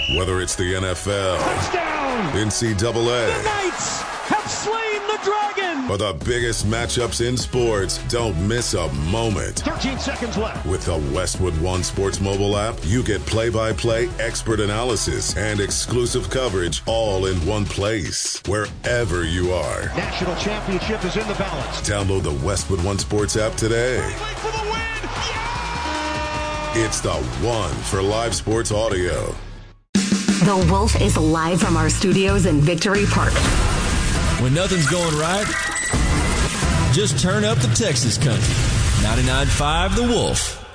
Whether it's the NFL, touchdown, NCAA, the Knights have slain the dragon, or the biggest matchups in sports, don't miss a moment. 13 seconds left. With the Westwood One Sports mobile app, you get play-by-play expert analysis and exclusive coverage all in one place, wherever you are. National championship is in the balance. Download the Westwood One Sports app today. Wait for the win! Yeah! It's the one for live sports audio. The Wolf is live from our studios in Victory Park. When nothing's going right, just turn up the Texas country. 99.5 The Wolf.